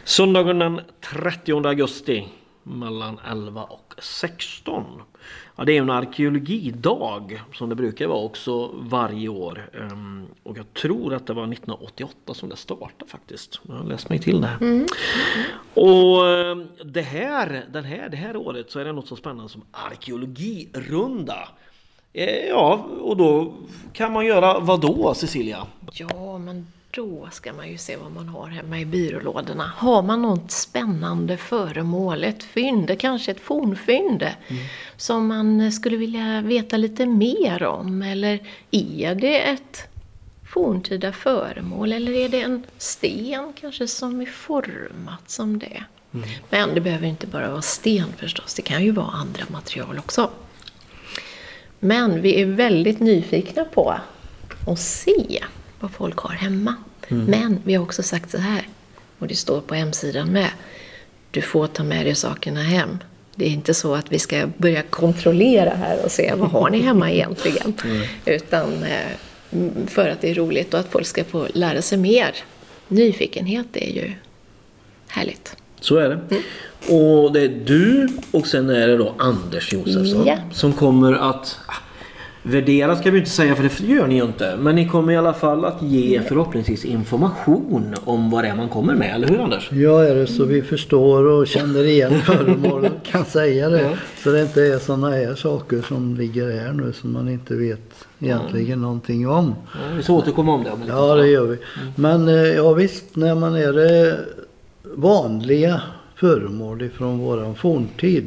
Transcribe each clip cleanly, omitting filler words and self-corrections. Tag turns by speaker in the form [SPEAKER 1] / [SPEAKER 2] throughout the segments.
[SPEAKER 1] Söndagen den 30 augusti mellan 11 och 16. Ja, det är en arkeologidag som det brukar vara också varje år. Och jag tror att det var 1988 som det startade faktiskt. Jag har läst mig till det. Och det här året så är det något så spännande som arkeologirunda. Ja, och då kan man göra vad då, Cecilia?
[SPEAKER 2] Ja, men då ska man ju se vad man har hemma i byrålådorna. Har man något spännande föremål, ett fynd, kanske ett fornfynd som man skulle vilja veta lite mer om? Eller är det ett forntida föremål eller är det en sten kanske som är format som det? Men det behöver inte bara vara sten förstås, det kan ju vara andra material också. Men vi är väldigt nyfikna på att se vad folk har hemma. Men vi har också sagt så här, och det står på hemsidan med, du får ta med dig sakerna hem. Det är inte så att vi ska börja kontrollera här och se vad har ni hemma egentligen. Utan för att det är roligt och att folk ska få lära sig mer. Nyfikenhet är ju härligt.
[SPEAKER 1] Så är det. Och det är du och sen är det då Anders Josefsson som kommer att värdera, ska vi inte säga för det gör ni ju inte. Men ni kommer i alla fall att ge förhoppningsvis information om vad det är man kommer med, eller hur Anders?
[SPEAKER 3] Ja, är det så vi förstår och känner igen föremålen kan säga det. Så det inte är sådana här saker som ligger här nu som man inte vet egentligen någonting om.
[SPEAKER 1] Ja, vi ska återkomma om det.
[SPEAKER 3] Ja, det gör vi. Men ja visst, när man är det vanliga föremål från våran forntid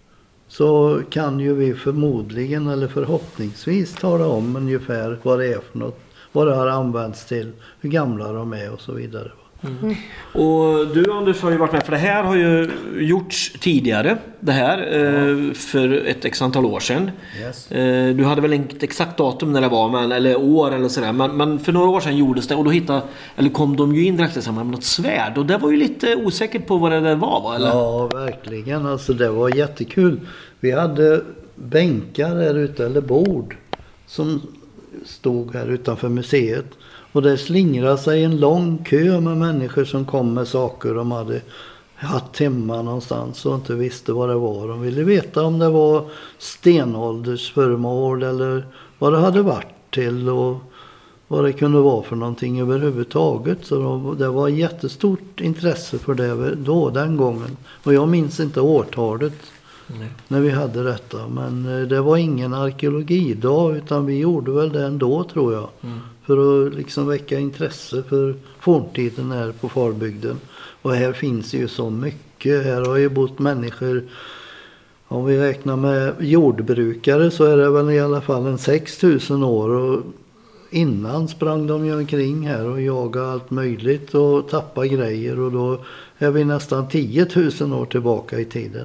[SPEAKER 3] så kan ju vi förmodligen eller förhoppningsvis tala om ungefär vad det är för något, vad det har använts till, hur gamla de är och så vidare.
[SPEAKER 1] Och du Anders har ju varit med, för det här har ju gjorts tidigare, det här för ett x antal år sedan.
[SPEAKER 3] Yes.
[SPEAKER 1] Du hade väl inte exakt datum när det var, men, eller år eller sådär, men för några år sedan gjordes det och då kom de ju in direkt tillsammans med något svärd och det var ju lite osäkert på vad det var, va? Eller?
[SPEAKER 3] Ja, verkligen, alltså det var jättekul. Vi hade bänkar här ute, eller bord, som stod här utanför museet. Och det slingrade sig en lång kö med människor som kom med saker de hade haft hemma någonstans och inte visste vad det var. De ville veta om det var stenåldersföremål eller vad det hade varit till och vad det kunde vara för någonting överhuvudtaget. Så det var jättestort intresse för det då, den gången. Och jag minns inte årtalet när vi hade detta. Men det var ingen arkeologidag utan vi gjorde väl det ändå, tror jag. För att liksom väcka intresse för forntiden här på Falbygden. Och här finns ju så mycket. Här har ju bott människor, om vi räknar med jordbrukare så är det väl i alla fall en 6000 år. Och innan sprang de ju omkring här och jagade allt möjligt och tappade grejer. Och då är vi nästan 10 000 år tillbaka i tiden.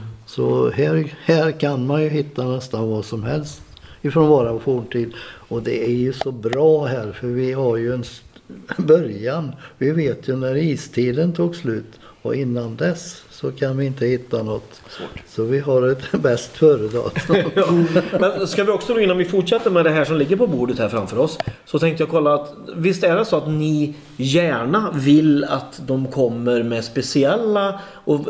[SPEAKER 3] Så här kan man ju hitta nästan vad som helst ifrån våran forntid. Och det är ju så bra här för vi har ju en början. Vi vet ju när istiden tog slut och innan dess så kan vi inte hitta något. Svårt. Så vi har ett bäst före-datum.
[SPEAKER 1] Ja. Men ska vi också då, innan vi fortsätter med det här som ligger på bordet här framför oss, så tänkte jag kolla att visst är det så att ni gärna vill att de kommer med speciella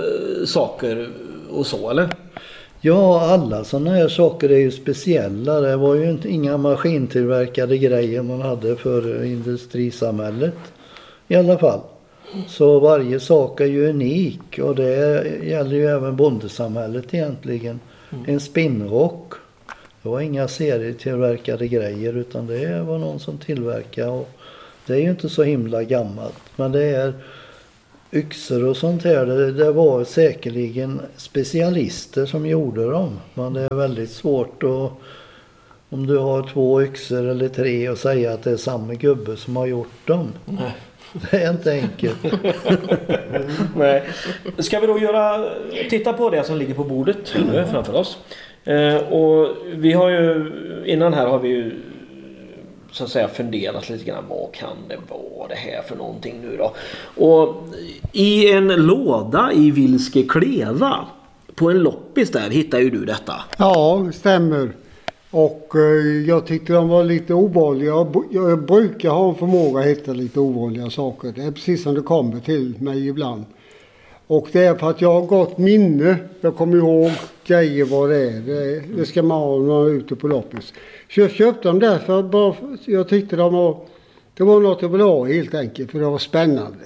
[SPEAKER 1] saker och så, eller?
[SPEAKER 3] Ja, alla sådana här saker är ju speciella. Det var ju inga maskintillverkade grejer man hade för industrisamhället i alla fall. Så varje sak är ju unik och det gäller ju även bondesamhället egentligen. En spinnrock, det var inga serietillverkade grejer utan det var någon som tillverkade och det är ju inte så himla gammalt. Men det är yxor och sånt här, det var säkerligen specialister som gjorde dem. Men det är väldigt svårt att, om du har 2 yxor eller 3 och säga att det är samma gubbe som har gjort dem. Nej. Det är inte enkelt.
[SPEAKER 1] Nej. Ska vi då titta på det som ligger på bordet nu framför oss. Och vi har ju, innan här har vi ju så att säga funderat lite grann, vad kan det vara det här för någonting nu då? Och i en låda i Vilske Kleva på en loppis där hittar ju du detta.
[SPEAKER 4] Ja, stämmer. Och jag tyckte de var lite ovanliga. Jag brukar ha en förmåga att hitta lite ovanliga saker. Det är precis som det kommer till mig ibland. Och det är för att jag har gott minne. Jag kommer ihåg grejer vad det är. Det ska man ha när man är ute på loppis. Så jag köpte dem där för bara, jag tyckte det var något jag ville ha helt enkelt. För det var spännande.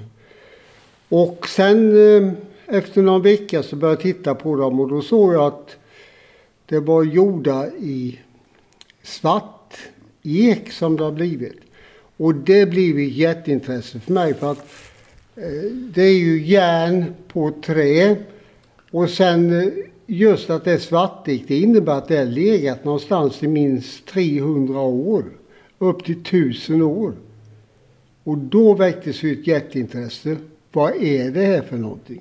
[SPEAKER 4] Och sen efter någon vecka så började jag titta på dem. Och då såg jag att det var gjorda i svart ek som det har blivit. Och det blev ett jätteintresse för mig. För att det är ju järn på trä. Och sen just att det är svartigt, det innebär att det har legat någonstans i minst 300 år. Upp till 1000 år. Och då väcktes ju ett jätteintresse. Vad är det här för någonting?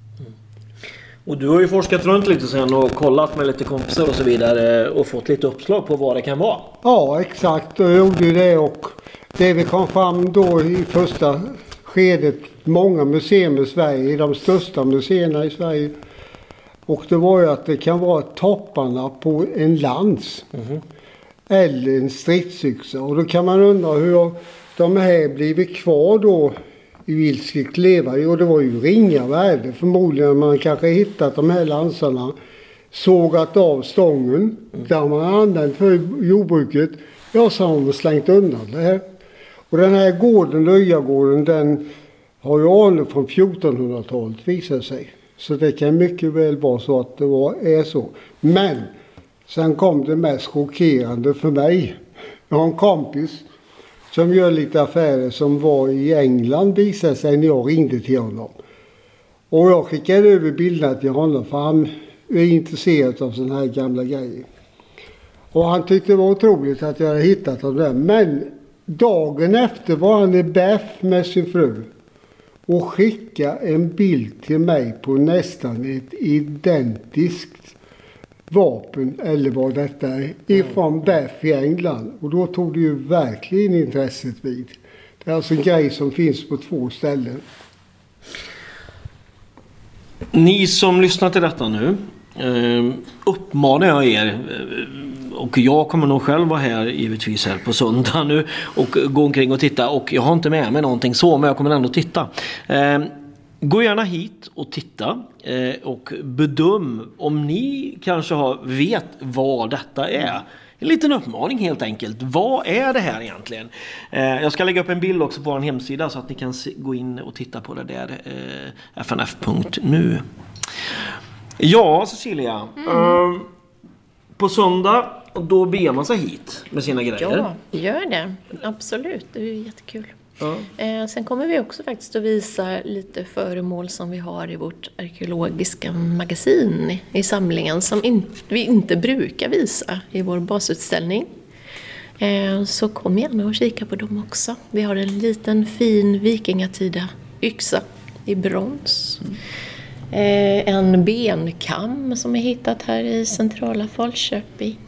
[SPEAKER 1] Och du har ju forskat runt lite sen och kollat med lite kompisar och så vidare och fått lite uppslag på vad det kan vara.
[SPEAKER 4] Ja, exakt. Jag gjorde det och det vi kom fram då i första skedet, många museer i Sverige, de största museerna i Sverige. Och det var ju att det kan vara topparna på en lans eller en stridsyxa. Och då kan man undra hur de här blivit kvar då i vildsvik leva. Jo, det var ju ringa värde. Förmodligen man kanske hittat de här lansarna, sågat av stången där man använt för jordbruket. Ja, så har man slängt undan det här. Och den här gården, Löjagården, den har ju anor från 1400-talet visar sig. Så det kan mycket väl vara så att det är så. Men sen kom det mest chockerande för mig. Jag har en kompis som gör lite affärer som var i England visade sig när jag ringde till honom. Och jag skickade över bilderna till honom för han är intresserad av sådana här gamla grejer. Och han tyckte det var otroligt att jag hade hittat dem där. Men dagen efter var han i Bath med sin fru och skickade en bild till mig på nästan ett identiskt vapen eller vad detta är ifrån Bath i England. Och då tog det ju verkligen intresset vid. Det är alltså en grej som finns på 2 ställen.
[SPEAKER 1] Ni som lyssnar till detta nu uppmanar jag er, och jag kommer nog själv vara här givetvis här på söndag nu och gå omkring och titta, och jag har inte med mig någonting så, men jag kommer ändå titta. Gå gärna hit och titta och bedöm om ni kanske vet vad detta är. En liten uppmaning helt enkelt. Vad är det här egentligen? Jag ska lägga upp en bild också på vår hemsida så att ni kan gå in och titta på det där. fnf.nu. Ja, Cecilia. På söndag då beger man sig hit med sina grejer.
[SPEAKER 2] Ja, gör det. Absolut, det är jättekul. Sen kommer vi också faktiskt att visa lite föremål som vi har i vårt arkeologiska magasin i samlingen som vi inte brukar visa i vår basutställning. Så kom gärna och kika på dem också. Vi har en liten fin vikingatida yxa i brons. En benkam som är hittat här i centrala Falköping.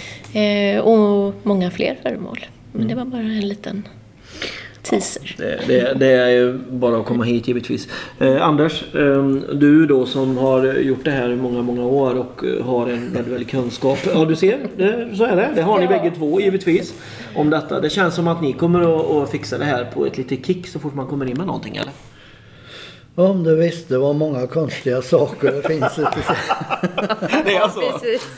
[SPEAKER 2] Och många fler föremål. Men det var bara en liten teaser.
[SPEAKER 1] Ja, det är ju bara att komma hit givetvis. Anders, du då som har gjort det här i många år och har en väldigt kunskap. Ja, du ser, så är det. Det har ni bägge två givetvis om detta. Det känns som att ni kommer att fixa det här på ett litet kick så fort man kommer in med någonting, eller?
[SPEAKER 3] Om du visste vad många konstiga saker det finns ute.
[SPEAKER 1] Det är så.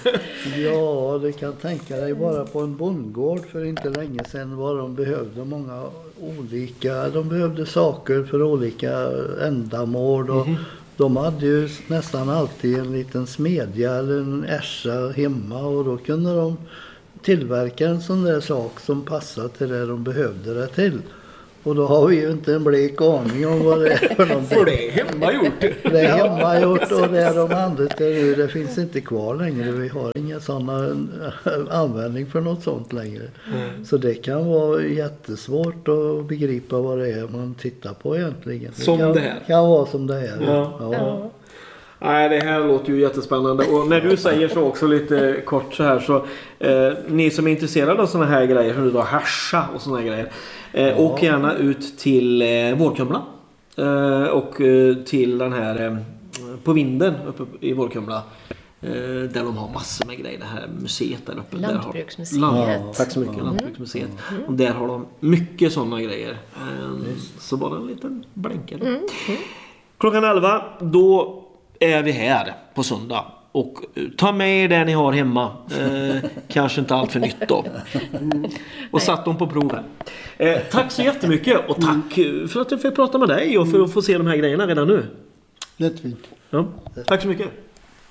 [SPEAKER 3] Ja, du kan tänka dig bara på en bondgård för inte länge sedan vad de behövde många olika, de behövde saker för olika ändamål och de hade ju nästan alltid en liten smedja eller en ässja hemma och då kunde de tillverka en sån där sak som passade till det de behövde det till. Och då har vi ju inte en blek aning om vad det är för någonting.
[SPEAKER 1] För det är hemmagjort.
[SPEAKER 3] Det är hemmagjort och det är de handlat nu. Det finns inte kvar längre. Vi har inga sådana användning för något sånt längre. Så det kan vara jättesvårt att begripa vad det är man tittar på egentligen. Det kan vara som det är. Ja.
[SPEAKER 1] Nej, det här låter ju jättespännande. Och när du säger så också lite kort så här så ni som är intresserade av såna här grejer, som du då hascha och såna här grejer, åk gärna ut till Vårkumla och till den här på vinden uppe i Vårkumla där de har massor med grejer, det här museet där uppe.
[SPEAKER 2] Lantbruksmuseet.
[SPEAKER 1] Tack så mycket, Lantbruksmuseet. Och där har de mycket sådana grejer. Så bara en liten blänkare. Klockan 11, då är vi här på söndag. Och ta med det ni har hemma. Kanske inte allt för nytt då. Och satt dem på proven. Tack så jättemycket. Och tack för att jag fick prata med dig. Och för att få se de här grejerna redan nu.
[SPEAKER 4] Jättefint.
[SPEAKER 1] Ja, tack så mycket.